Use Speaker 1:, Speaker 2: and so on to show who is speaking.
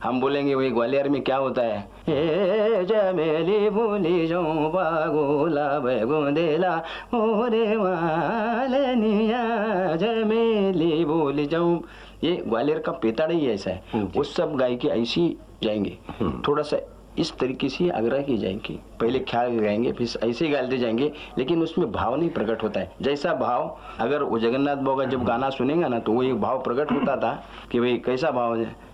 Speaker 1: हम बोलेंगे वही ग्वालियर में क्या होता है, हे चमेली भूली जाऊं बागोला बैगुंदेला मोरे मालनिया चमेली भूली जाऊं। ये ग्वालियर का पेताड़ा ही ऐसा है। वो सब गायकी ऐसी जाएंगे, थोड़ा सा इस तरीके से आग्रह की जाएंगी, पहले ख्याल गाएंगे फिर ऐसे ही गाते जाएंगे, लेकिन उसमें भाव नहीं प्रकट होता है। जैसा भाव अगर वो जगन्नाथ बाबू का जब गाना सुनेगा ना तो वो एक भाव प्रकट होता था कि भाई कैसा भाव है,